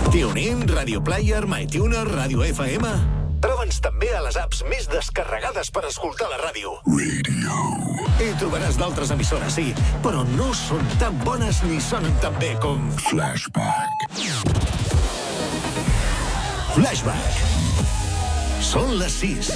TuneIn, Radio Player, MyTuner, Radio FM. Troba'ns també a les apps més descarregades per escoltar la ràdio. I trobaràs d'altres emissores, sí, però no són tan bones ni sonen tan bé com Flashback. Flashback. Són les 6.